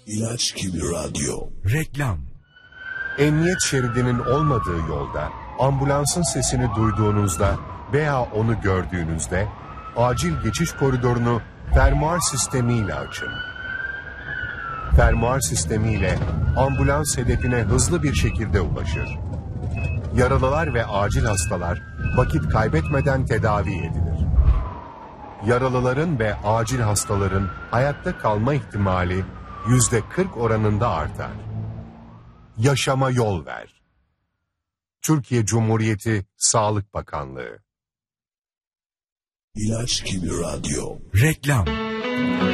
İlaç gibi radyo. Reklam. Emniyet şeridinin olmadığı yolda ambulansın sesini duyduğunuzda veya onu gördüğünüzde acil geçiş koridorunu fermuar sistemiyle açın. Fermuar sistemiyle ambulans hedefine hızlı bir şekilde ulaşır. Yaralılar ve acil hastalar vakit kaybetmeden tedavi edilir. Yaralıların ve acil hastaların hayatta kalma ihtimali %40 oranında artar. Yaşama yol ver. Türkiye Cumhuriyeti Sağlık Bakanlığı. İlaç gibi radyo. Reklam.